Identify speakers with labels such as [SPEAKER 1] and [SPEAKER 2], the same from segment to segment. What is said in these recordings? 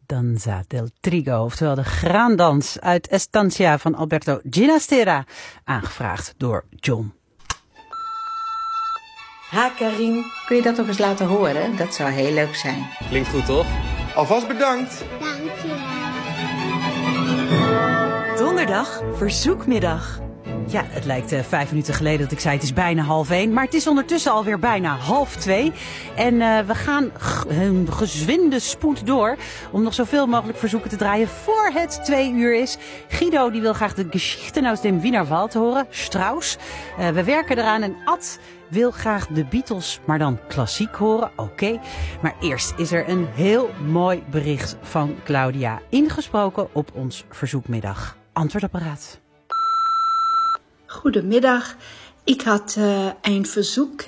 [SPEAKER 1] Danza del Trigo, oftewel de graandans uit Estancia van Alberto Ginastera, aangevraagd door John.
[SPEAKER 2] Ha, Karin.
[SPEAKER 3] Kun je dat nog eens laten horen? Dat zou heel leuk zijn.
[SPEAKER 4] Klinkt goed, toch?
[SPEAKER 5] Alvast bedankt.
[SPEAKER 6] Dankjewel.
[SPEAKER 2] Donderdag, verzoekmiddag.
[SPEAKER 1] Ja, het lijkt 5 minuten geleden dat ik zei het is bijna 1:30. Maar het is ondertussen alweer bijna 1:30. En we gaan een gezwinde spoed door om nog zoveel mogelijk verzoeken te draaien voor het 2 uur is. Guido die wil graag de Geschichten aus dem Wienerwald horen. Strauss. We werken eraan en Ad wil graag de Beatles, maar dan klassiek horen. Oké. Maar eerst is er een heel mooi bericht van Claudia. Ingesproken op ons verzoekmiddag. Antwoordapparaat.
[SPEAKER 7] Goedemiddag. Ik had een verzoek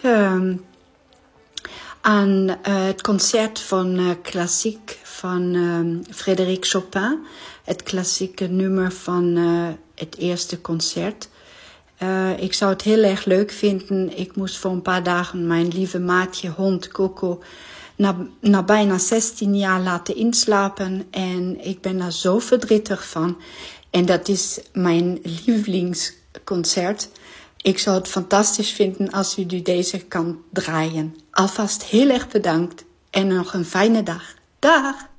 [SPEAKER 7] aan het concert van klassiek van Frédéric Chopin. Het klassieke nummer van het eerste concert. Ik zou het heel erg leuk vinden. Ik moest voor een paar dagen mijn lieve maatje hond Coco na bijna 16 jaar laten inslapen. En ik ben daar zo verdrietig van. En dat is mijn lievelingsconcert. Ik zou het fantastisch vinden als u deze kan draaien. Alvast heel erg bedankt en nog een fijne dag. Dag!